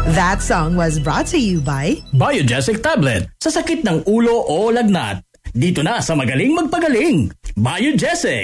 That song was brought to you by Biogesic Tablet. Sa sakit ng ulo o lagnat, dito na sa magaling magpagaling. Biogesic.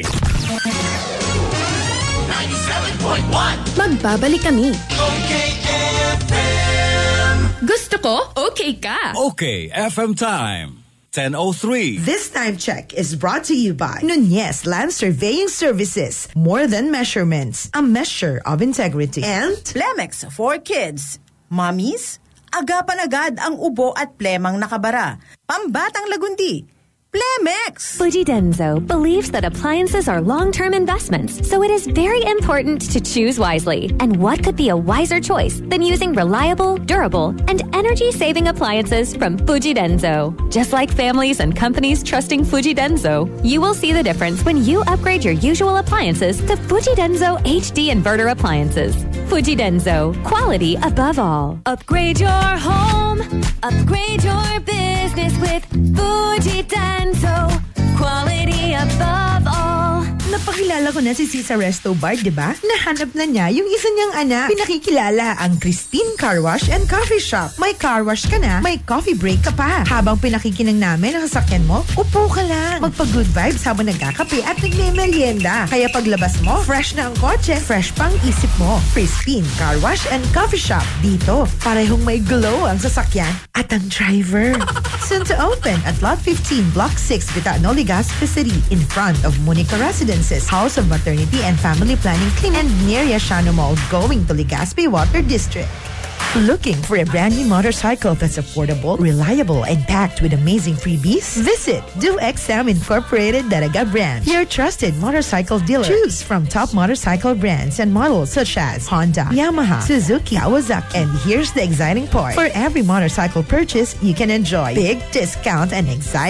97.1 Magbabalik kami. Okay FM. Gusto ko, okay ka. Okay FM time. 10:03. This time check is brought to you by Nunez Land Surveying Services. More than measurements, a measure of integrity. And Plemex for kids. Mommies, agapan agad ang ubo at plemang nakabara. Pambatang lagundi. Plemex! Fujidenzo believes that appliances are long-term investments, so it is very important to choose wisely. And what could be a wiser choice than using reliable, durable, and energy-saving appliances from Fujidenzo? Just like families and companies trusting Fujidenzo, you will see the difference when you upgrade your usual appliances to Fujidenzo HD inverter appliances. Fujidenzo, quality above all. Upgrade your home, upgrade your business with Fujidenzo. Quality above all. napakilala ko na si Cisa Resto Bar, diba? Nahanap na niya yung isa niyang anak. Pinakikilala ang Christine Car Wash and Coffee Shop. May car wash ka na, may coffee break ka pa. Habang pinakikinang namin ang sasakyan mo, upo ka lang. Magpa-good vibes habang nagkakape at nagme-merienda. Kaya paglabas mo, fresh na ang kotse, fresh pang isip mo. Christine Car Wash and Coffee Shop. Dito, parehong may glow ang sasakyan at ang driver. Soon to open at Lot 15, Block 6, Vitano, Legazpi City, in front of Monica Residences, House of Maternity and Family Planning Clinic, and near Yashano Mall, going to Legazpi Water District. Looking for a brand new motorcycle that's affordable, reliable, and packed with amazing freebies? Visit Do XM Incorporated Daraga Branch, your trusted motorcycle dealer. Choose from top motorcycle brands and models such as Honda, Yamaha, Suzuki, Kawasaki. And here's the exciting part. For every motorcycle purchase, you can enjoy big discount and exciting